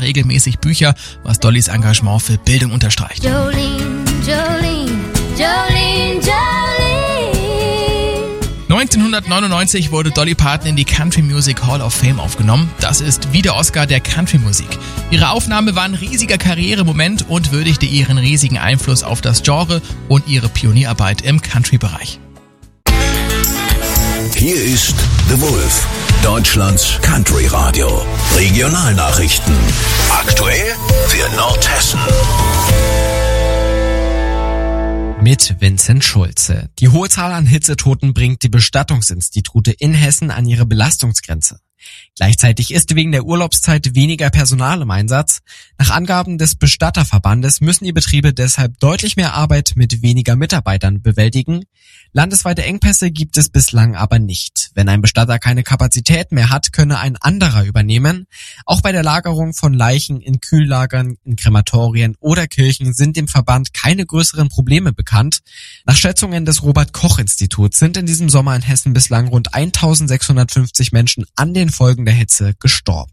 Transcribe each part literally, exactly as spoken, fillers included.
regelmäßig Bücher, was Dollys Engagement für Bildung unterstreicht. Jolene, Jolene, Jolene, Jolene. neunzehnhundertneunundneunzig wurde Dolly Parton in die Country Music Hall of Fame aufgenommen. Das ist wie der Oscar der Country-Musik. Ihre Aufnahme war ein riesiger Karrieremoment und würdigte ihren riesigen Einfluss auf das Genre und ihre Pionierarbeit im Country-Bereich. Hier ist The Wolf, Deutschlands Country-Radio. Regionalnachrichten. Aktuell für Nordhessen. Mit Vincent Schulze. Die hohe Zahl an Hitzetoten bringt die Bestattungsinstitute in Hessen an ihre Belastungsgrenze. Gleichzeitig ist wegen der Urlaubszeit weniger Personal im Einsatz. Nach Angaben des Bestatterverbandes müssen die Betriebe deshalb deutlich mehr Arbeit mit weniger Mitarbeitern bewältigen. Landesweite Engpässe gibt es bislang aber nicht. Wenn ein Bestatter keine Kapazität mehr hat, könne ein anderer übernehmen. Auch bei der Lagerung von Leichen in Kühllagern, in Krematorien oder Kirchen sind dem Verband keine größeren Probleme bekannt. Nach Schätzungen des Robert-Koch-Instituts sind in diesem Sommer in Hessen bislang rund eintausendsechshundertfünfzig Menschen an den Folgen der Hitze gestorben.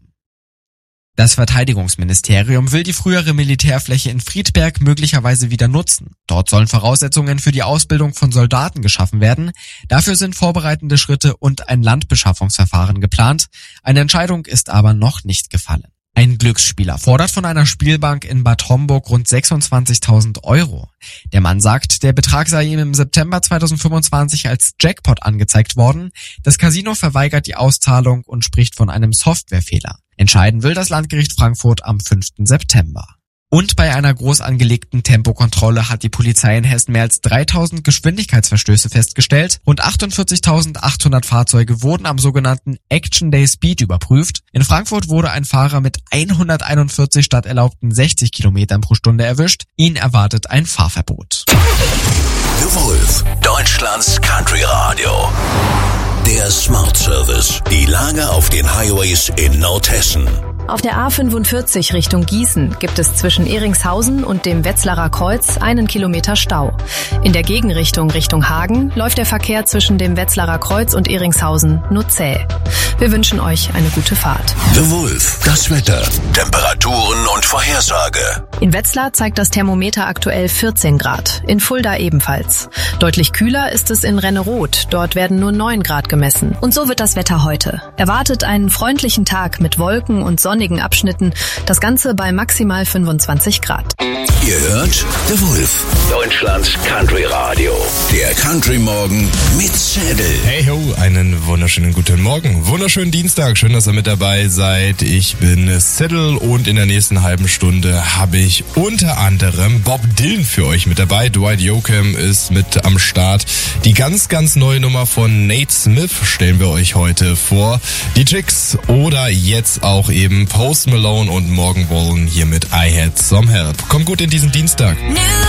Das Verteidigungsministerium will die frühere Militärfläche in Friedberg möglicherweise wieder nutzen. Dort sollen Voraussetzungen für die Ausbildung von Soldaten geschaffen werden. Dafür sind vorbereitende Schritte und ein Landbeschaffungsverfahren geplant. Eine Entscheidung ist aber noch nicht gefallen. Ein Glücksspieler fordert von einer Spielbank in Bad Homburg rund sechsundzwanzigtausend Euro. Der Mann sagt, der Betrag sei ihm im September zweitausendfünfundzwanzig als Jackpot angezeigt worden. Das Casino verweigert die Auszahlung und spricht von einem Softwarefehler. Entscheiden will das Landgericht Frankfurt am fünften September. Und bei einer groß angelegten Tempokontrolle hat die Polizei in Hessen mehr als dreitausend Geschwindigkeitsverstöße festgestellt. Rund achtundvierzigtausendachthundert Fahrzeuge wurden am sogenannten Action Day Speed überprüft. In Frankfurt wurde ein Fahrer mit hunderteinundvierzig statt erlaubten sechzig Kilometern pro Stunde erwischt. Ihn erwartet ein Fahrverbot. The Wolf, Deutschlands Country Radio. Der Smart Service. Die Lage auf den Highways in Nordhessen. Auf der A fünfundvierzig Richtung Gießen gibt es zwischen Eringshausen und dem Wetzlarer Kreuz einen Kilometer Stau. In der Gegenrichtung Richtung Hagen läuft der Verkehr zwischen dem Wetzlarer Kreuz und Eringshausen nur zäh. Wir wünschen euch eine gute Fahrt. The Wolf, das Wetter, Temperaturen und Vorhersage. In Wetzlar zeigt das Thermometer aktuell vierzehn Grad, in Fulda ebenfalls. Deutlich kühler ist es in Renneroth, dort werden nur neun Grad gemessen. Und so wird das Wetter heute. Erwartet einen freundlichen Tag mit Wolken und sonnigen Abschnitten, das Ganze bei maximal fünfundzwanzig Grad. Ihr hört The Wolf, Deutschlands Country Radio. Der Country Morgen mit Zettel. Hey ho, einen wunderschönen guten Morgen. Wunderschönen Dienstag, schön, dass ihr mit dabei seid. Ich bin Zettel und in der nächsten halben Stunde habe ich unter anderem Bob Dylan für euch mit dabei. Dwight Yoakam ist mit am Start. Die ganz, ganz neue Nummer von Nate Smith stellen wir euch heute vor. Die Chicks oder jetzt auch eben Post Malone und Morgan Wallen hier mit I Had Some Help. Kommt gut in diesen Dienstag.